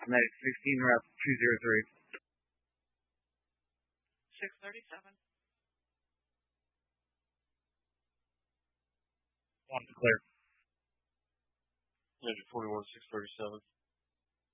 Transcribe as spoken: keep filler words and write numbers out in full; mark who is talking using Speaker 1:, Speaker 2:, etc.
Speaker 1: Medic sixteen, rep two zero three.
Speaker 2: six thirty-seven.
Speaker 1: One clear.
Speaker 3: Medic forty-one, six thirty-seven.